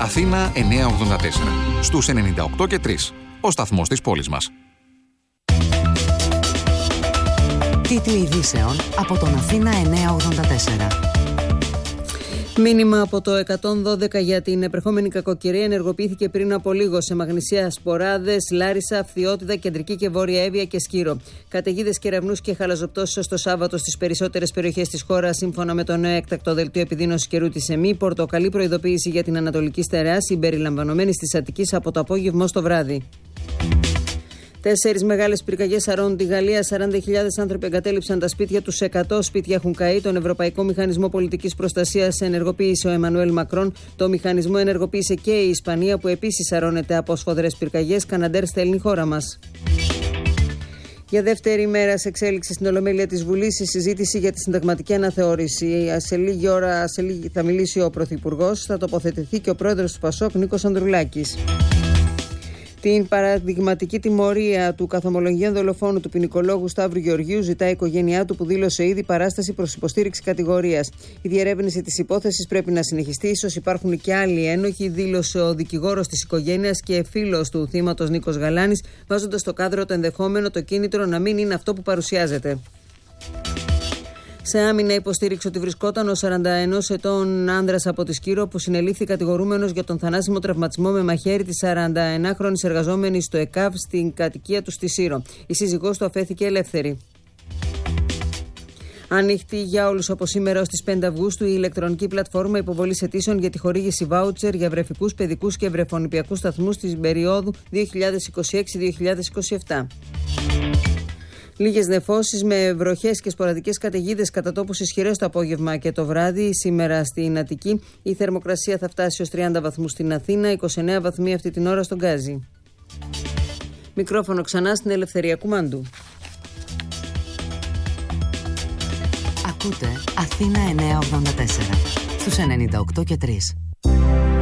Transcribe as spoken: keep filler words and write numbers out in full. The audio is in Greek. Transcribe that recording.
Αθήνα εννιακόσια ογδόντα τέσσερα. Στους ενενήντα οκτώ και τρία. Ο σταθμός της πόλης μας. Τίτλοι ειδήσεων από τον Αθήνα εννιακόσια ογδόντα τέσσερα. Μήνυμα από το εκατόν δώδεκα για την επερχόμενη κακοκαιρία ενεργοποιήθηκε πριν από λίγο σε Μαγνησία, Σποράδες, Λάρισα, Αυθιώτιδα, Κεντρική και Βόρεια Εύβοια και Σκύρο. Καταιγίδες, κεραυνούς και χαλαζοπτώσεις ως το Σάββατο στις περισσότερες περιοχές της χώρας, σύμφωνα με το νέο έκτακτο δελτίο επιδείνωσης καιρού της ΕΜΗ. Πορτοκαλί προειδοποίηση για την Ανατολική Στερεά, συμπεριλαμβανομένης της Αττικής από το απόγευμα στο βράδυ. Τέσσερις μεγάλες πυρκαγιές σαρώνουν τη Γαλλία. σαράντα χιλιάδες άνθρωποι εγκατέλειψαν τα σπίτια τους. εκατό σπίτια έχουν καεί. Τον Ευρωπαϊκό Μηχανισμό Πολιτικής Προστασίας ενεργοποίησε ο Εμμανουέλ Μακρόν. Το μηχανισμό ενεργοποίησε και η Ισπανία, που επίσης σαρώνεται από σφοδρές πυρκαγιές. Καναντέρ στέλνει η χώρα μας. Για δεύτερη μέρα σε εξέλιξη στην Ολομέλεια της Βουλής η συζήτηση για τη συνταγματική αναθεώρηση. Σε λίγη ώρα σε λίγη, θα μιλήσει ο Πρωθυπουργός, θα τοποθετηθεί και ο πρόεδρος του ΠΑΣΟΚ, Νίκος Ανδρουλάκης. Την παραδειγματική τιμωρία του καθομολογιαν δολοφόνου του ποινικολόγου Σταύρου Γεωργίου ζητά η οικογένειά του, που δήλωσε ήδη παράσταση προς υποστήριξη κατηγορίας. Η διερεύνηση της υπόθεσης πρέπει να συνεχιστεί. Ίσως υπάρχουν και άλλοι ένοχοι, δήλωσε ο δικηγόρος της οικογένειας και φίλος του θύματος Νίκος Γαλάνης, βάζοντας στο κάδρο το ενδεχόμενο το κίνητρο να μην είναι αυτό που παρουσιάζεται. Σε άμυνα υποστήριξε ότι βρισκόταν ο σαράντα ενός ετών άνδρας από τη Σκύρο, που συνελήφθη κατηγορούμενος για τον θανάσιμο τραυματισμό με μαχαίρι της σαρανταενάχρονης εργαζόμενης στο ΕΚΑΒ στην κατοικία του στη Σύρο. Η σύζυγός του αφέθηκε ελεύθερη. Ανοιχτή για όλους από σήμερα ως τις πέντε Αυγούστου η ηλεκτρονική πλατφόρμα υποβολής αιτήσεων για τη χορήγηση βάουτσερ για βρεφικούς, παιδικούς και βρεφονηπιακούς σταθμούς στην περίοδο δύο χιλιάδες είκοσι έξι με δύο χιλιάδες είκοσι επτά. Λίγες νεφώσεις με βροχές και σποραδικές καταιγίδες κατά τόπους ισχυρές το απόγευμα και το βράδυ. Σήμερα στην Αττική η θερμοκρασία θα φτάσει ως τριάντα βαθμούς στην Αθήνα, είκοσι εννέα βαθμοί αυτή την ώρα στον Γκάζι. Μικρόφωνο ξανά στην Ελευθερία Κουμάντου. Ακούτε Αθήνα εννιακόσια ογδόντα τέσσερα στους ενενήντα οκτώ και τρία.